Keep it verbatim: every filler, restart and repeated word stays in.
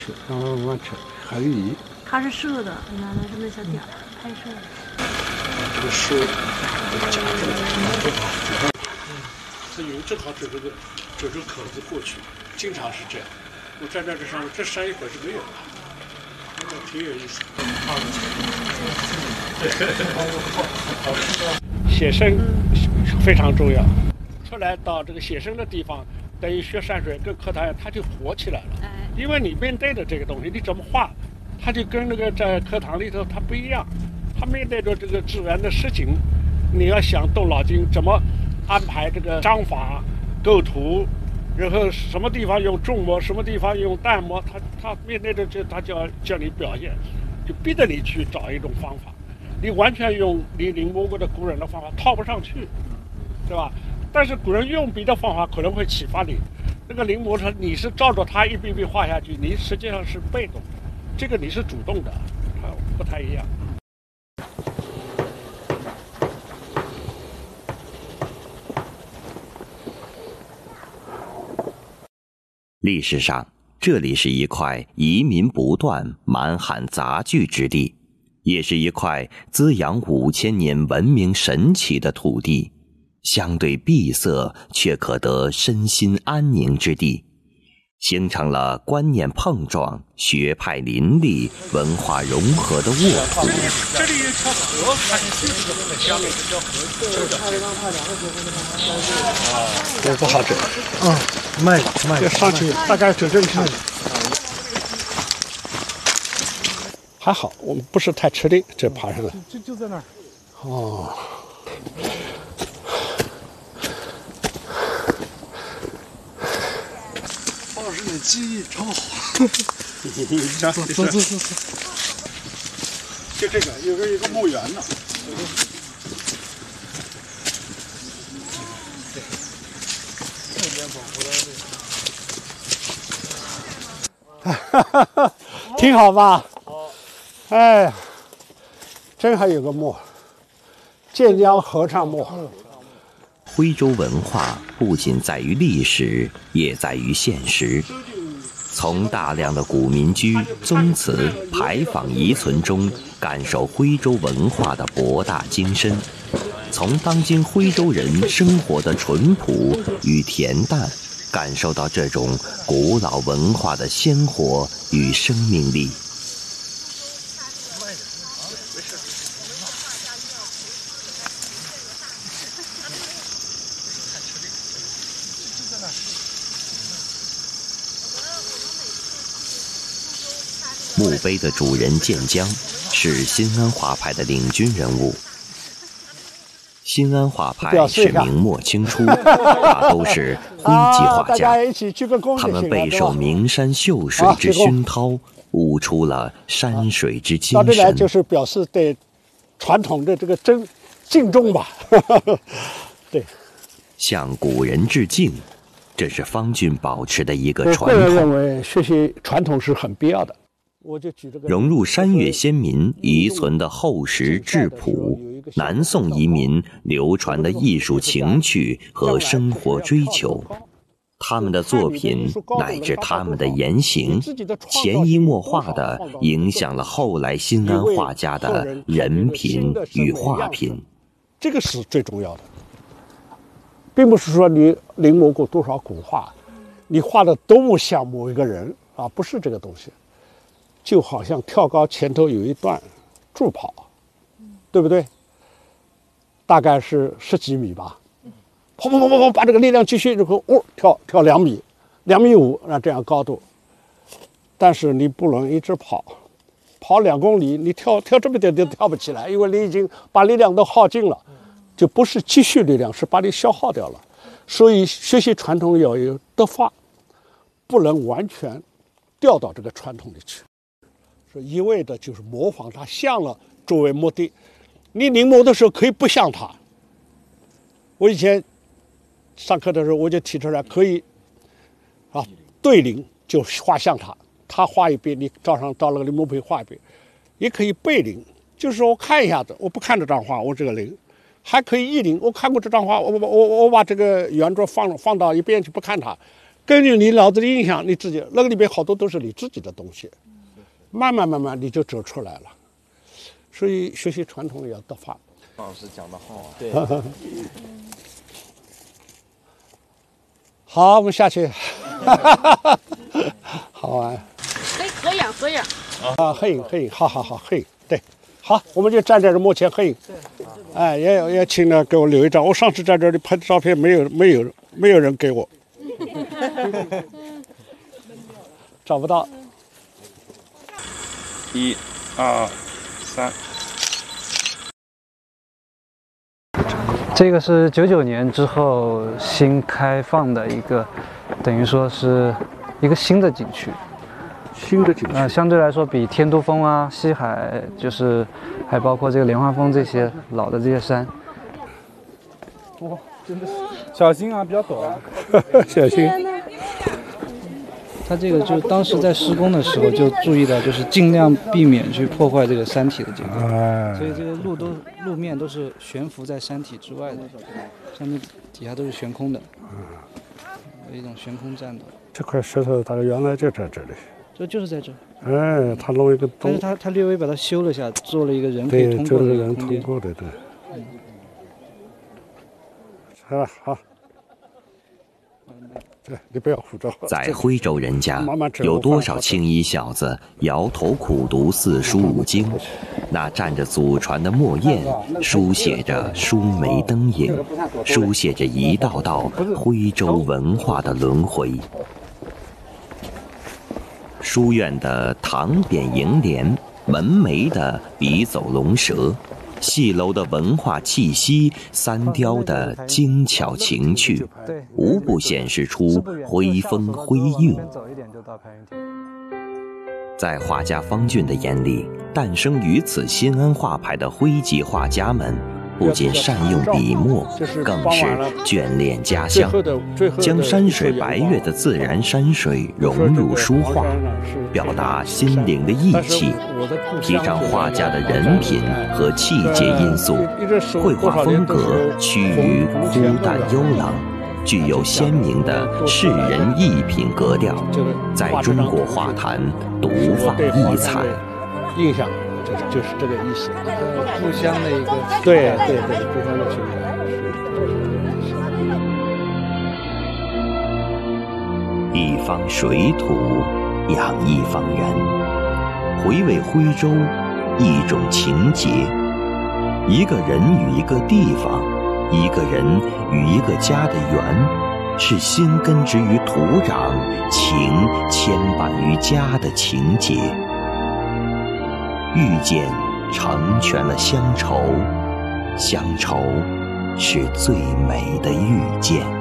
慢慢慢慢吃，还有鱼。 它是瘦的，你看它是那小点儿拍摄的。 这个是夹住的，正好。它有正好指这个指着口子过去，经常是这样。我站在这上面，这山一会儿是没有的，这个挺有意思。写生非常重要，出来到这个写生的地方，等于学山水跟课堂它就活起来了。因为你面对的这个东西，你怎么画，它就跟那个在课堂里头它不一样。它面对着这个自然的事情，你要想动脑筋怎么安排这个章法、构图，然后什么地方用重墨，什么地方用淡墨，它它面对着这，它就要叫你表现，就逼着你去找一种方法。你完全用你临摹过的古人的方法套不上去，对吧？但是古人用笔的方法可能会启发你。那个临摹它，你是照着它一笔笔画下去，你实际上是被动的，这个你是主动的，它不太一样。 历史上，这里是一块移民不断、满汉杂聚之地，也是一块滋养五千年文明神奇的土地，相对闭塞却可得身心安宁之地，形成了观念碰撞、学派林立、文化融合的沃土。 这里有条河，它就是这个江里这条河走的。这不好整。 嗯，慢慢。 就上去大概走正看。还好，我们不是太吃力，这爬上来。 就就在那儿。 哦。 方老师，你记忆超好。 走走走走走。就这个，有个有个墓园呢。哈哈哈，挺好吧？哎呀，真还有个墓，建江合唱墓。 徽州文化不仅在于历史，也在于现实。从大量的古民居、宗祠、牌坊遗存中感受徽州文化的博大精深，从当今徽州人生活的淳朴与恬淡，感受到这种古老文化的鲜活与生命力。墓碑的主人建江是新安画派的领军人物。新安画派是明末清初，大都是徽籍画家，他们备受名山秀水之熏陶，悟出了山水之精神。 到这来就是表示对传统的这个尊敬重吧。对， 向古人致敬，这是方俊保持的一个传统。 我个人认为学习传统是很必要的。我就举这个融入山岳先民遗存的厚实质朴，南宋移民流传的艺术情趣和生活追求，他们的作品乃至他们的言行，潜移默化地影响了后来新安画家的人品与画品。 这个是最重要的，并不是说你临摹过多少古画，你画的多么像某一个人啊，不是这个东西。就好像跳高前头有一段助跑，对不对？大概是十几米吧，跑跑跑跑跑，把这个力量继续，然后哦跳跳两米，两米五，那这样高度。但是你不能一直跑，跑两公里，你跳跳这么点都跳不起来，因为你已经把力量都耗尽了，就不是积蓄力量，是把你消耗掉了。所以学习传统要有德法，不能完全掉到这个传统里去。是一味的就是模仿它像了作为目的，你临摹的时候可以不像它。我以前上课的时候我就提出来，可以啊对临就画像它，他画一遍，你照上到那个临摹碑画一遍，也可以背临，就是说我看一下子，我不看这张画，我这个临，还可以意临，我看过这张画，我我我我把这个原作放放到一边去不看它， 根据你脑子的印象，你自己那个里边好多都是你自己的东西，慢慢慢慢你就走出来了。所以学习传统也要得法。 老师讲的好啊。对。 好，我们下去。好玩。 可以合影合影。 啊，合影合影，好好好，合影，对。好，我们就站在这幕前合影。哎，也也请呢给我留一张。我上次在这里拍的照片，没有没有没有人给我，找不到。 一、二、三。 这个是九九年之后新开放的一个，等于说是一个新的景区。 新的景区， 呃，相对来说比天都峰啊、西海，就是还包括这个莲花峰这些老的这些山。 哇，真的是小心啊，比较陡啊， 小心。 它这个就当时在施工的时候就注意到，就是尽量避免去破坏这个山体的结构， 哎， 所以这个路都路面都是悬浮在山体之外的，上面底下都是悬空的，有一种悬空栈道。 这块石头大概原来就在这里。 这就是在这， 哎，他弄一个洞， 但是他他略微把它修了下，做了一个人可以对， 通就是人过的一个空间。 通过的，对。嗯。好，好。对，你不要胡着。 在徽州人家，有多少青衣小子摇头苦读四书五经？那蘸着祖传的墨砚，书写着书眉灯影，书写着一道道徽州文化的轮回。书院的堂匾楹联，门楣的笔走龙蛇，戏楼的文化气息，三雕的精巧情趣，无不显示出徽风徽韵。在画家方俊的眼里，诞生于此新安画派的徽籍画家们，不仅善用笔墨，更是眷恋家乡，将山水白月的自然山水融入书画，表达心灵的义气，提倡画家的人品和气节因素。绘画风格趋于枯淡幽朗，具有鲜明的世人艺品格调，在中国画坛独放异彩。 印象就是就是这个意思， 故乡的一个对对对，故乡的情感是就是一方水土养一方人，回味徽州一种情结，一个人与一个地方，一个人与一个家的缘，是心根植于土壤，情牵绊于家的情结。遇见成全了乡愁，乡愁是最美的遇见。